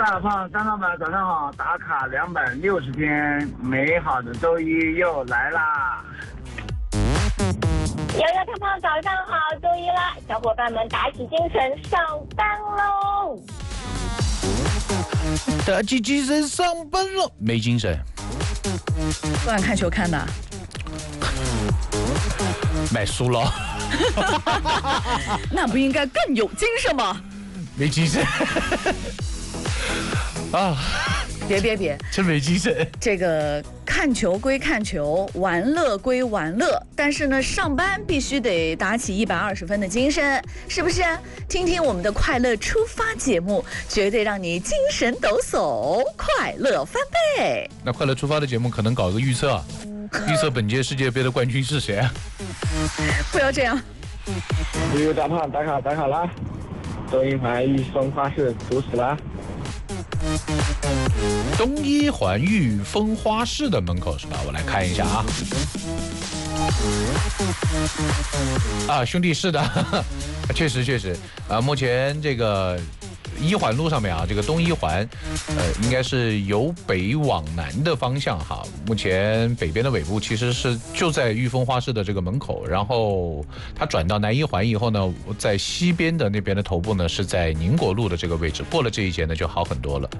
大胖、张老板，早上好！打卡260天，美好的周一又来啦！ 瑶瑶大胖，早上好！周一了，小伙伴们打起精神上班喽！ 打起精神上班了，没精神。 昨晚看球看的， 买输了。 那不应该更有精神吗？ 没精神。啊！ 别， 真没精神。 这个看球归看球，玩乐归玩乐，但是呢，上班必须得打起120分的精神，是不是？听听我们的快乐出发节目，绝对让你精神抖擞，快乐翻倍。 那快乐出发的节目可能搞个预测，预测本届世界杯的冠军是谁啊？ 不要这样。 悠悠大胖打卡啦！周一环御风花市主使啦！ 东一环御风花市的门口是吧？我来看一下啊。啊，兄弟，是的，确实啊，目前这个一环路上面啊，这个东一环，应该是由北往南的方向哈。目前北边的尾部其实是就在御风花市的这个门口，然后它转到南一环以后呢，在西边的那边的头部呢是在宁国路的这个位置，过了这一节呢就好很多了。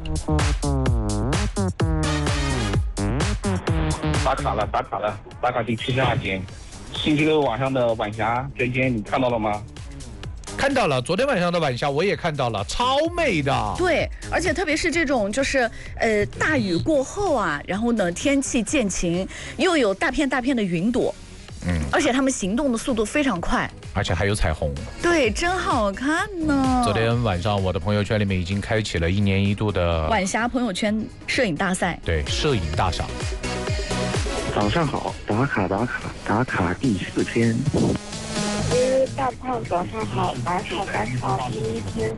打卡第72天，星期六晚上的晚霞娟娟，你看到了吗？ 看到了，昨天晚上的晚霞我也看到了，超美的。 对，而且特别是这种就是大雨过后啊，然后呢天气渐晴，又有大片大片的云朵，而且他们行动的速度非常快， 而且还有彩虹。 对，真好看呢。 昨天晚上我的朋友圈里面已经开启了1年1度的晚霞朋友圈摄影大赛， 对，摄影大赏。 早上好，打卡第4天。 大胖，早上好！打卡第1天。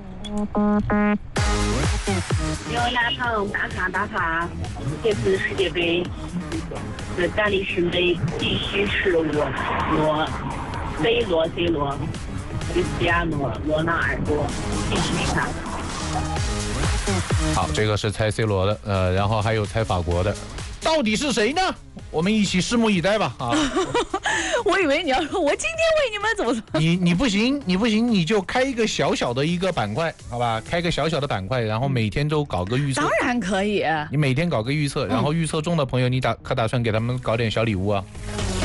悠悠大胖，打卡！这次世界杯的大力神杯必须是我 C 罗、cristiano罗纳尔多必须看。 好，这个是猜 C 罗的，然后还有猜法国的，到底是谁呢？我们一起拭目以待吧！啊， 我以为你要说我今天为你们怎么做。 你不行，你就开一个小小的一个板块，好吧？开个小小的板块，然后每天都搞个预测。 当然可以。 你每天搞个预测，然后预测中的朋友，你可打算给他们搞点小礼物啊？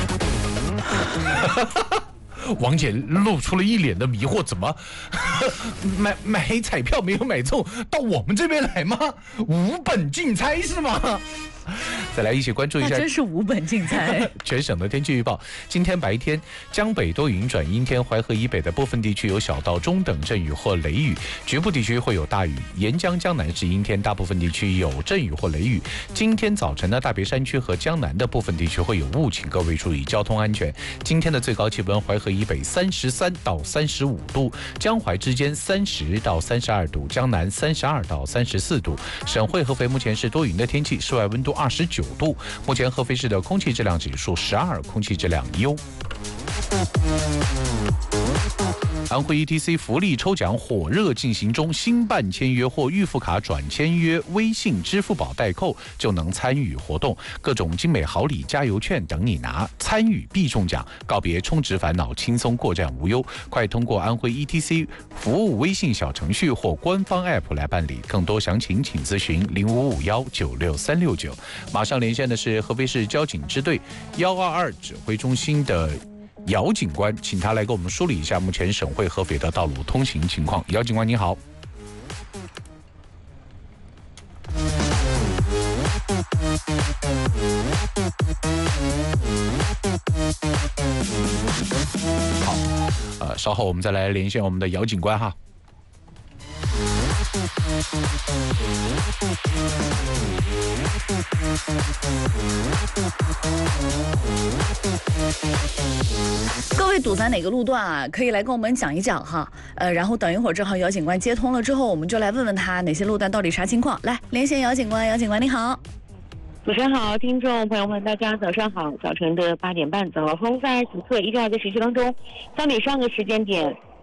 王姐露出了一脸的迷惑，怎么买彩票没有买中，到我们这边来吗？无本竞猜是吗？再来一起关注一下， 那真是无本竞猜。 全省的天气预报：今天白天，江北多云转阴天，淮河以北的部分地区有小到中等阵雨或雷雨，局部地区会有大雨。沿江江南是阴天，大部分地区有阵雨或雷雨。今天早晨呢，大别山区和江南的部分地区会有雾，请各位注意交通安全。今天的最高气温，淮河以北33到35度，江淮之间30到32度，江南32到34度。省会合肥目前是多云的天气，室外温度29度。目前合肥市的空气质量指数12，空气质量优。安徽 ETC 福利抽奖火热进行中，新办签约或预付卡转签约微信、支付宝代扣就能参与活动，各种精美好礼、加油券等你拿，参与必中奖，告别充值烦恼，轻松过站无忧。快通过安徽 ETC 服务微信小程序或官方 App 来办理，更多详情请咨询0551966369。马上连线的是合肥市交警支队122指挥中心的姚警官，请他来给我们梳理一下目前省会合肥的道路通行情况。姚警官您好。好，稍后我们再来连线我们的姚警官哈。 各位堵在哪个路段啊？可以来跟我们讲一讲哈。然后等一会儿正好姚警官接通了之后，我们就来问问他哪些路段到底啥情况。来连线姚警官，姚警官你好。 早上好，听众朋友们，大家早上好。早晨的8点半，早高峰在此刻依旧在实习当中。相比上个时间点，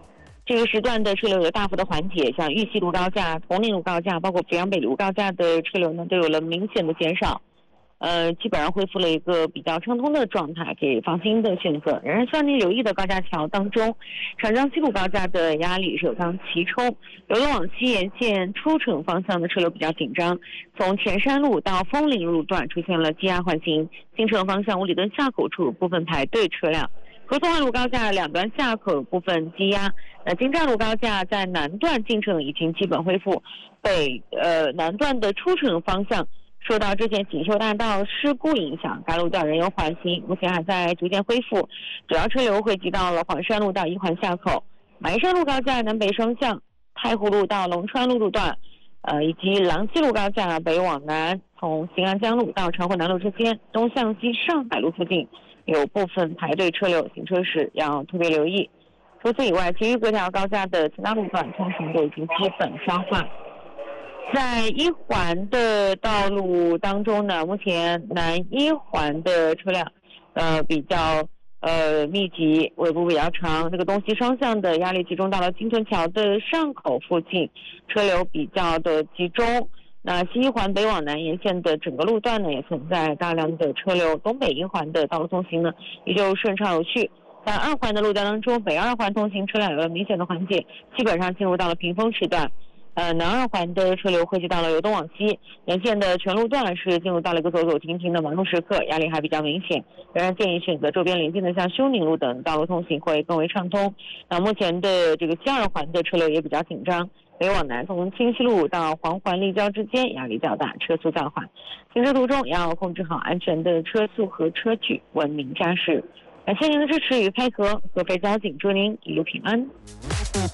这个时段的车流有大幅的缓解，像玉溪路高架、铜陵路高架，包括濮阳北路高架的车流呢，都有了明显的减少。基本上恢复了一个比较畅通的状态，给放心的选择。仍然需要您留意的高架桥当中，长江西路高架的压力首当其冲，流动往西沿线出城方向的车流比较紧张，从前山路到枫林路段出现了积压缓行，进城方向五里墩下口处部分排队车辆。合松湾路高架两端下口部分积压，金寨路高架在南段进城已经基本恢复，南段的出城方向受到之前锦绣大道事故影响，该路段仍有缓行，目前还在逐渐恢复，主要车流汇集到了黄山路到一环下口，马鞍山路高架南北双向，太湖路到龙川路段，以及郎溪路高架北往南，从新安江路到长虹南路之间，东向西上海路附近有部分排队车流，行车时要特别留意。除此以外，其余各条高架的其他路段通行都已经基本消化。在一环的道路当中呢，目前南一环的车辆比较密集，尾部比较长，这个东西双向的压力集中到了金屯桥的上口附近，车流比较的集中。那西一环北往南沿线的整个路段呢，也存在大量的车流，东北一环的道路通行呢也就顺畅有序。在二环的路段当中，北二环通行车辆有了明显的缓解，基本上进入到了平峰时段。南二环的车流汇集到了由东往西，沿线的全路段是进入到了一个走走停停的忙碌时刻，压力还比较明显。仍然建议选择周边邻近的像休宁路等道路通行会更为畅通。那目前的这个西二环的车流也比较紧张，北往南从清溪路到黄环立交之间压力较大，车速较缓。行车途中要控制好安全的车速和车距，文明驾驶。感谢您的支持与配合，合肥交警祝您一路平安。